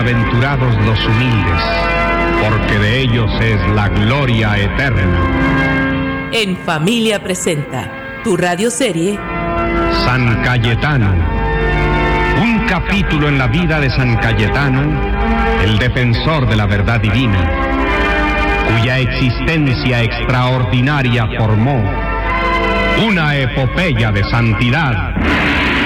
Bienaventurados los humildes, porque de ellos es la gloria eterna. En Familia presenta tu radioserie San Cayetano. Un capítulo en la vida de San Cayetano, el defensor de la verdad divina, cuya existencia extraordinaria formó una epopeya de santidad.